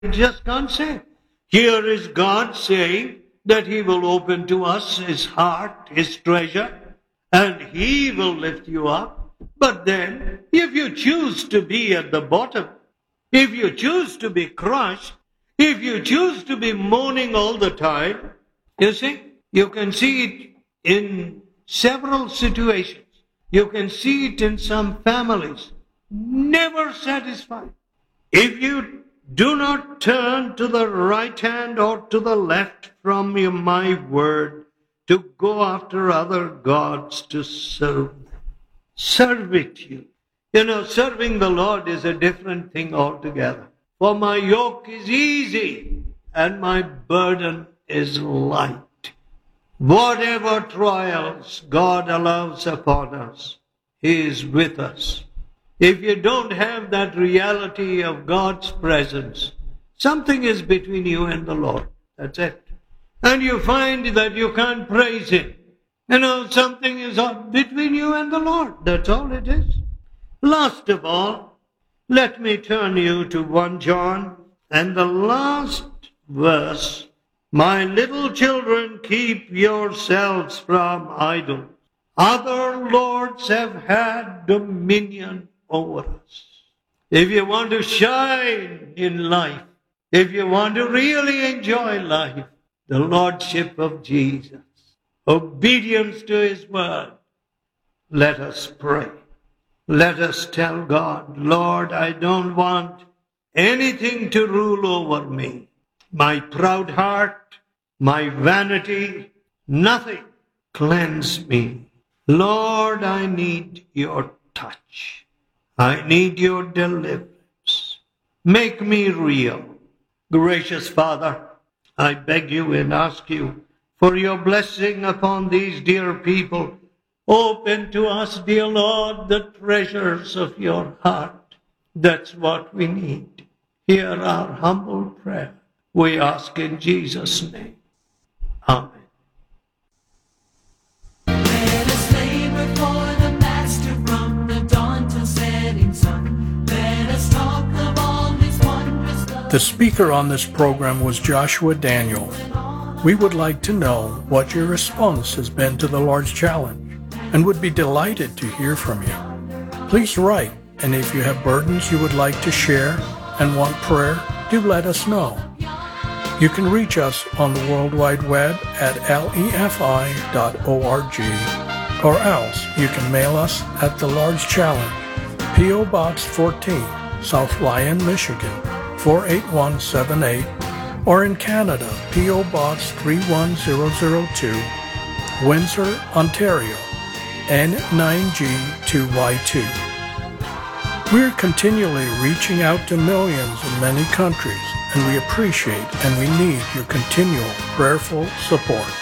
just can't say. Here is God saying that He will open to us His heart, His treasure, and He will lift you up. But then, if you choose to be at the bottom, if you choose to be crushed, if you choose to be moaning all the time, you see, you can see it in several situations. You can see it in some families. Never satisfied. If you do not turn to the right hand or to the left from my word to go after other gods to serve them. Servitude. You know, serving the Lord is a different thing altogether. For my yoke is easy and my burden is light. Whatever trials God allows upon us, He is with us. If you don't have that reality of God's presence, something is between you and the Lord. That's it. And you find that you can't praise Him. You know, something is between you and the Lord. That's all it is. Last of all, let me turn you to 1 John and the last verse. My little children, keep yourselves from idols. Other lords have had dominion over us. If you want to shine in life, if you want to really enjoy life, the Lordship of Jesus, obedience to His word, let us pray. Let us tell God, Lord, I don't want anything to rule over me. My proud heart, my vanity, nothing. Cleanse me. Lord, I need your touch. I need your deliverance. Make me real. Gracious Father, I beg you and ask you for your blessing upon these dear people. Open to us, dear Lord, the treasures of your heart. That's what we need. Hear our humble prayer. We ask in Jesus' name. Amen. Let us labor for the Master from the dawn till setting sun. Let us talk of all His wondrous love. The speaker on this program was Joshua Daniel. We would like to know what your response has been to the Lord's challenge and would be delighted to hear from you. Please write, and if you have burdens you would like to share and want prayer, do let us know. You can reach us on the World Wide Web at lefi.org, or else you can mail us at The Lord's Challenge, P.O. Box 14, South Lyon, Michigan, 48178, or in Canada, P.O. Box 31002, Windsor, Ontario, N9G2Y2. We're continually reaching out to millions in many countries, and we appreciate and we need your continual prayerful support.